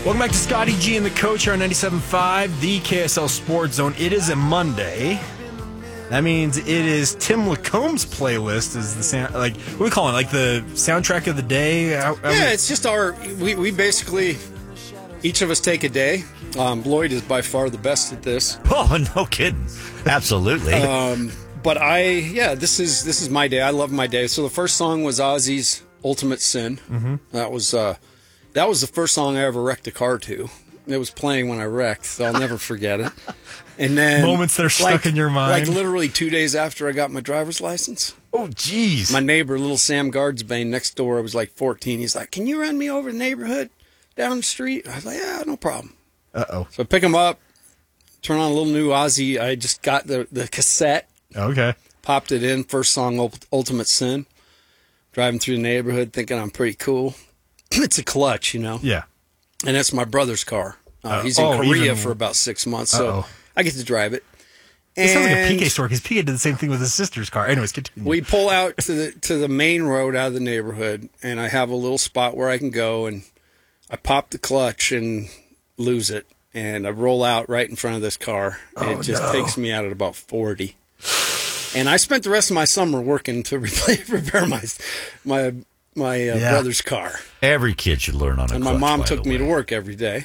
Welcome back to Scotty G and the Coach here on 97.5, the KSL Sports Zone. It is a Monday. That means it is Tim Lacomb's playlist. Is the sound, like, what do we call it? Like the soundtrack of the day? It's just we basically, each of us take a day. Lloyd is by far the best at this. Oh, no kidding. Absolutely. But this is my day. I love my day. So the first song was Ozzy's Ultimate Sin. Mm-hmm. That was the first song I ever wrecked a car to. It was playing when I wrecked, so I'll never forget it. And then moments that are stuck in your mind. Like literally 2 days after I got my driver's license. Oh, jeez. My neighbor, little Sam Guardsbane next door, I was like 14. He's like, "Can you run me over the neighborhood down the street?" I was like, "Yeah, no problem." Uh-oh. So I pick him up, turn on a little new Ozzy. I just got the cassette. Okay. Popped it in, first song, Ultimate Sin. Driving through the neighborhood thinking I'm pretty cool. It's a clutch, you know? Yeah. And it's my brother's car. He's in Korea for about 6 months, so I get to drive it. It sounds like a PK story, because PK did the same thing with his sister's car. Anyways, continue. We pull out to the main road out of the neighborhood, and I have a little spot where I can go, and I pop the clutch and lose it, and I roll out right in front of this car. It just takes me out at about 40. And I spent the rest of my summer working to repair my brother's car. Every kid should learn on a clutch, and my mom took me to work every day.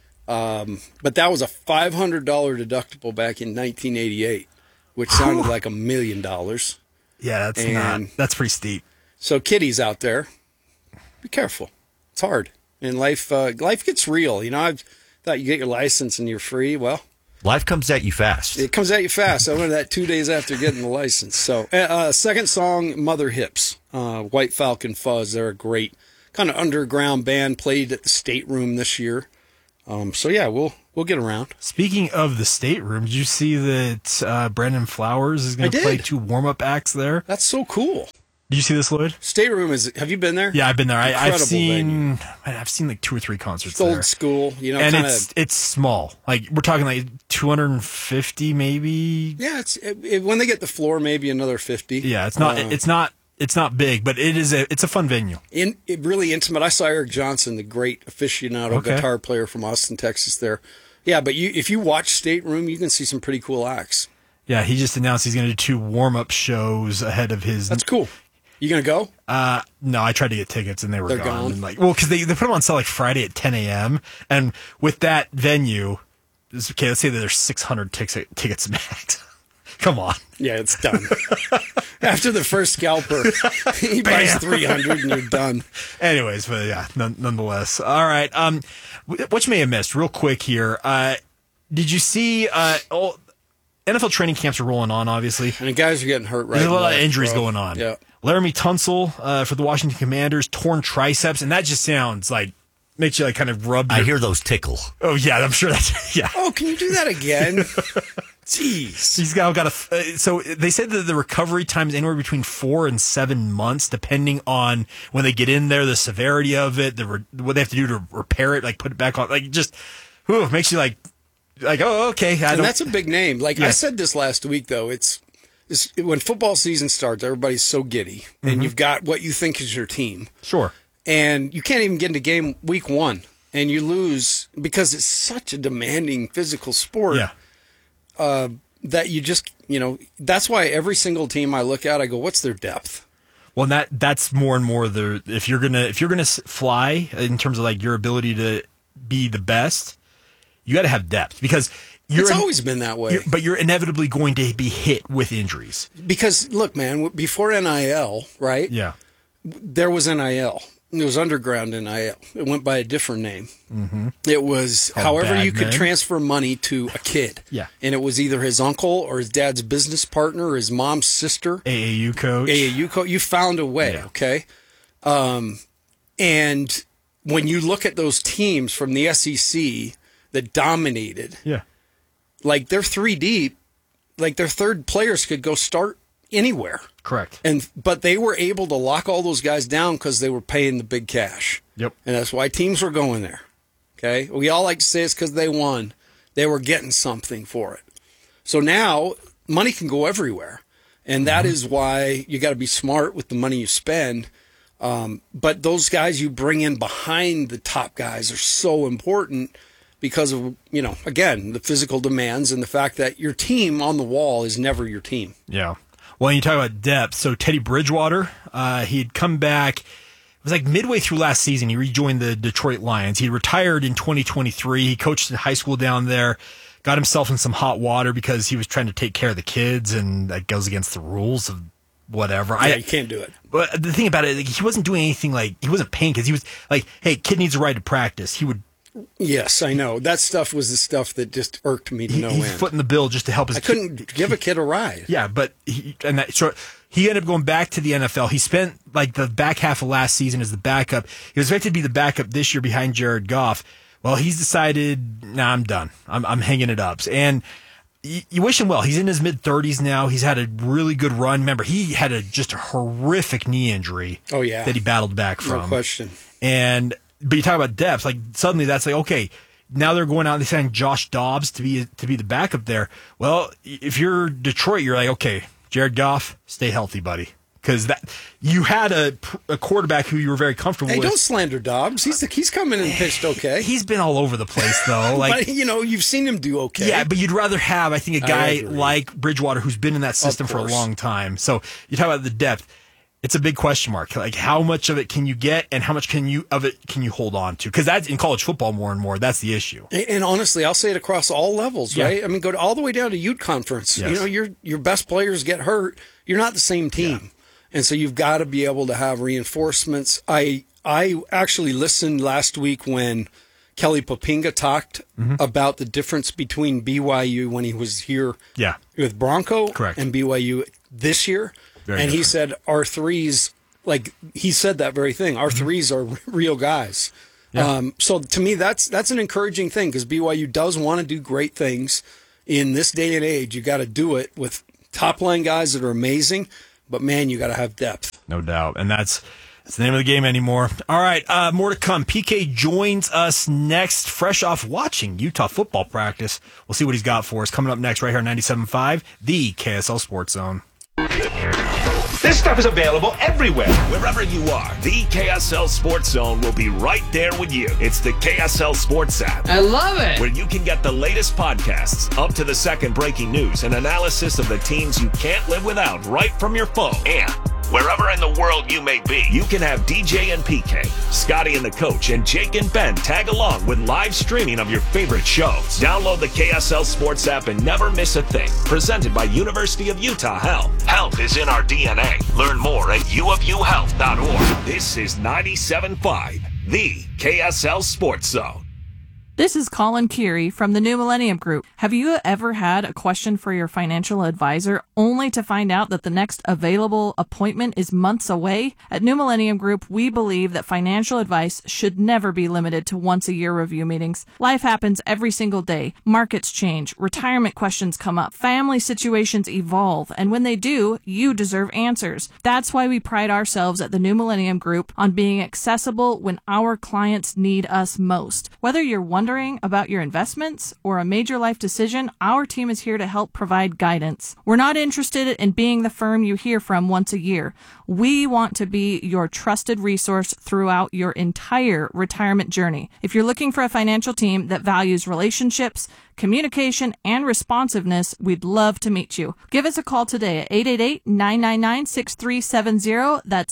But that was a $500 deductible back in 1988, which sounded like $1 million. Yeah, that's pretty steep. So kiddies out there, be careful. It's hard. And life gets real. You know, I thought you get your license and you're free. Well, life comes at you fast. It comes at you fast. I learned that 2 days after getting the license. So, second song, Mother Hips, White Falcon Fuzz. They're a great kind of underground band, played at the State Room this year. We'll get around. Speaking of the State Room, did you see that Brandon Flowers is going to play 2 warm-up acts there? That's so cool. Did you see this, Lloyd? State Room have you been there? Yeah, I've been there. I've venue. seen like 2 or 3 concerts it's there. Old school, you know, and it's small. Like we're talking like 250 maybe. Yeah, when they get the floor, maybe another 50. Yeah, it's not big, but it's a fun venue. Really intimate. I saw Eric Johnson, the great aficionado guitar player from Austin, Texas. There, yeah. But if you watch State Room, you can see some pretty cool acts. Yeah, he just announced he's going to do 2 warm-up shows ahead of his. That's cool. You gonna go? No, I tried to get tickets and they're gone. And because they put them on sale like Friday at 10 a.m. And with that venue, let's say that there's 600 tickets max. Come on. Yeah, it's done. After the first scalper, he buys 300 and you're done. Anyways, but yeah, nonetheless. All right. What you may have missed, real quick here. Did you see? NFL training camps are rolling on, obviously. And the guys are getting hurt right now. There's a lot of injuries going on. Yeah. Laramie Tunsil for the Washington Commanders, torn triceps, and that just sounds like, makes you like kind of rub. I hear those tickle. Oh, yeah, I'm sure that's, yeah. Oh, can you do that again? Jeez. He's got so they said that the recovery time is anywhere between 4 and 7 months, depending on when they get in there, the severity of it, what they have to do to repair it, like put it back on, like just, makes you like, oh, okay. And that's a big name. Like I said this last week, though, it's when football season starts, everybody's so giddy, and you've got what you think is your team. Sure. And you can't even get into game week 1, and you lose because it's such a demanding physical sport. Yeah. That you just, that's why every single team I look at, I go, what's their depth? Well, that's more and more if you're gonna fly in terms of like your ability to be the best, you got to have depth because. It's always been that way. But you're inevitably going to be hit with injuries. Because, look, man, before NIL, right? Yeah. There was NIL. It was underground NIL. It went by a different name. Mm-hmm. It was however you could transfer money to a kid. Yeah. And it was either his uncle or his dad's business partner or his mom's sister. AAU coach. You found a way, okay? And when you look at those teams from the SEC that dominated. Yeah. Like they're 3 deep, like their third players could go start anywhere. Correct. But they were able to lock all those guys down because they were paying the big cash. Yep. And that's why teams were going there. Okay. We all like to say it's because they won. They were getting something for it. So now money can go everywhere. And that is why you got to be smart with the money you spend. But those guys you bring in behind the top guys are so important because of, again, the physical demands and the fact that your team on the wall is never your team. Yeah. Well, you talk about depth. So Teddy Bridgewater, he'd come back. It was like midway through last season. He rejoined the Detroit Lions. He retired in 2023. He coached in high school down there, got himself in some hot water because he was trying to take care of the kids, and that goes against the rules of whatever. Yeah, you can't do it. But the thing about it, he wasn't doing anything he wasn't paying because he was like, hey, kid needs a right to practice. He would. Yes, I know. That stuff was the stuff that just irked me to no end. He's footing the bill just to help his I couldn't give a kid a ride. Yeah, but he ended up going back to the NFL. He spent the back half of last season as the backup. He was expected to be the backup this year behind Jared Goff. Well, he's decided, nah, I'm done. I'm hanging it up. And you wish him well. He's in his mid-30s now. He's had a really good run. Remember, he had just a horrific knee injury. Oh, yeah. That he battled back from. No question. But you talk about depth, suddenly that's okay, now they're going out and they signed Josh Dobbs to be the backup there. Well, if you're Detroit, you're like, okay, Jared Goff, stay healthy, buddy. Because you had a quarterback who you were very comfortable with. Hey, don't slander Dobbs. He's come in and pitched okay. He's been all over the place, though. But, you've seen him do okay. Yeah, but you'd rather have, I think, a guy like Bridgewater who's been in that system for a long time. So you talk about the depth. It's a big question mark. How much of it can you get, and how much can you hold on to? Because that's in college football more and more. That's the issue. And honestly, I'll say it across all levels, right? I mean, go all the way down to Ute Conference. Yes. Your best players get hurt. You're not the same team, and so you've got to be able to have reinforcements. I actually listened last week when Kelly Poppinga talked about the difference between BYU when he was here with Bronco and BYU this year. He said our threes, he said that very thing. Our threes are real guys. Yeah. So to me, that's an encouraging thing because BYU does want to do great things in this day and age. You got to do it with top line guys that are amazing, but man, you got to have depth. No doubt, and that's the name of the game anymore. All right, more to come. PK joins us next, fresh off watching Utah football practice. We'll see what he's got for us coming up next right here on 97.5, the KSL Sports Zone. This stuff is available everywhere. Wherever you are, the KSL Sports Zone will be right there with you. It's the KSL Sports app. I love it. Where you can get the latest podcasts, up to the second breaking news, and analysis of the teams you can't live without right from your phone. And wherever in the world you may be, you can have DJ and PK, Scotty and the coach, and Jake and Ben tag along with live streaming of your favorite shows. Download the KSL Sports app and never miss a thing. Presented by University of Utah Health. Health is in our DNA. Learn more at uofuhealth.org. This is 97.5, the KSL Sports Zone. This is Colin Keary from the New Millennium Group. Have you ever had a question for your financial advisor only to find out that the next available appointment is months away? At New Millennium Group, we believe that financial advice should never be limited to once-a-year review meetings. Life happens every single day. Markets change, retirement questions come up, family situations evolve, and when they do, you deserve answers. That's why we pride ourselves at the New Millennium Group on being accessible when our clients need us most. Whether you're wondering about your investments or a major life decision, our team is here to help provide guidance. We're not interested in being the firm you hear from once a year. We want to be your trusted resource throughout your entire retirement journey. If you're looking for a financial team that values relationships, communication, and responsiveness, we'd love to meet you. Give us a call today at 888-999-6370. That's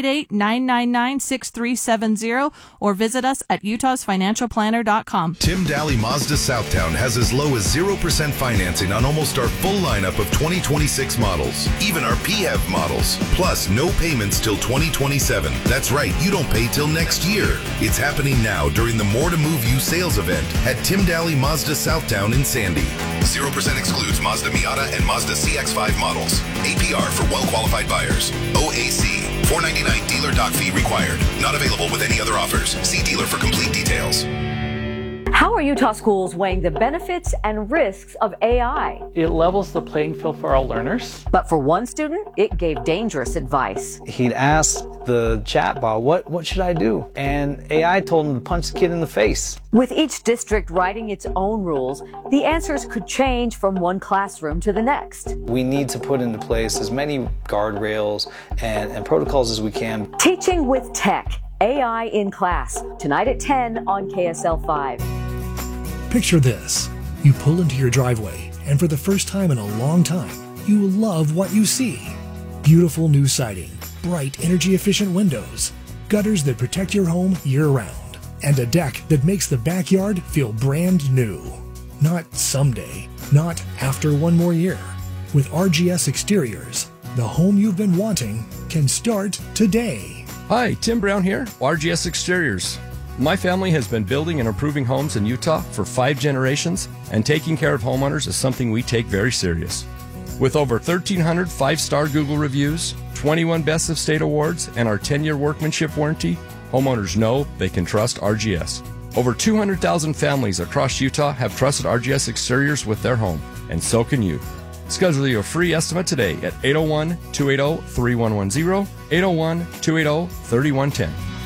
888-999-6370, or visit us at utahsfinancialplanner.com. Tim Daly Mazda Southtown has as low as 0% financing on almost our full lineup of 2026 models, even our PHEV models, plus no payments till 2027. That's right, you don't pay till next year. It's happening now during the More to Move You sales event at Tim Daly Mazda Southtown in Sandy. 0% excludes Mazda Miata and Mazda CX-5 models. APR for well-qualified buyers. OAC. $499 dealer doc fee required. Not available with any other offers. See dealer for complete details. How are are Utah schools weighing the benefits and risks of AI? It levels the playing field for our learners. But for one student, it gave dangerous advice. He'd asked the chatbot, what should I do? And AI told him to punch the kid in the face. With each district writing its own rules, the answers could change from one classroom to the next. We need to put into place as many guardrails and protocols as we can. Teaching with Tech, AI in Class, tonight at 10 on KSL 5. Picture this. You pull into your driveway, and for the first time in a long time, you love what you see. Beautiful new siding, bright energy-efficient windows, gutters that protect your home year-round, and a deck that makes the backyard feel brand new. Not someday, not after one more year. With RGS Exteriors, the home you've been wanting can start today. Hi, Tim Brown here, RGS Exteriors. My family has been building and improving homes in Utah for 5 generations, and taking care of homeowners is something we take very serious. With over 1,300 5-star Google reviews, 21 Best of State awards, and our 10-year workmanship warranty, homeowners know they can trust RGS. Over 200,000 families across Utah have trusted RGS Exteriors with their home, and so can you. Schedule your free estimate today at 801-280-3110, 801-280-3110.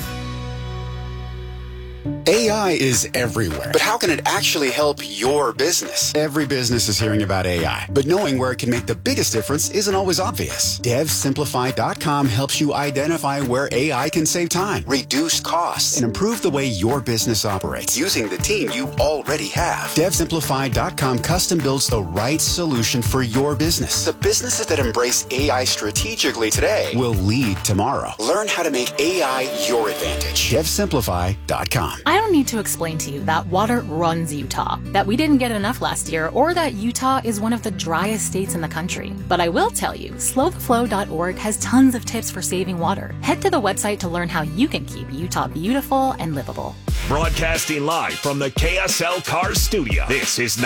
AI is everywhere, but how can it actually help your business? Every business is hearing about AI, but knowing where it can make the biggest difference isn't always obvious. DevSimplify.com helps you identify where AI can save time, reduce costs, and improve the way your business operates using the team you already have. DevSimplify.com custom builds the right solution for your business. The businesses that embrace AI strategically today will lead tomorrow. Learn how to make AI your advantage. DevSimplify.com. I don't need to explain to you that water runs Utah, that we didn't get enough last year, or that Utah is one of the driest states in the country. But I will tell you, slowtheflow.org has tons of tips for saving water. Head to the website to learn how you can keep Utah beautiful and livable. Broadcasting live from the KSL Cars studio, this is